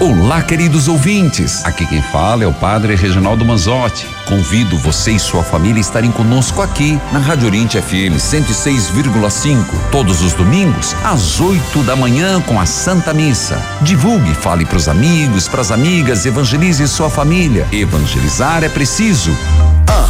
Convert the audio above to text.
Olá, queridos ouvintes. Aqui quem fala é o Padre Reginaldo Manzotti. Convido você e sua família a estarem conosco aqui na Rádio Oriente FM 106,5, todos os domingos às 8 da manhã com a Santa Missa. Divulgue, fale pros amigos, pras amigas, evangelize sua família. Evangelizar é preciso.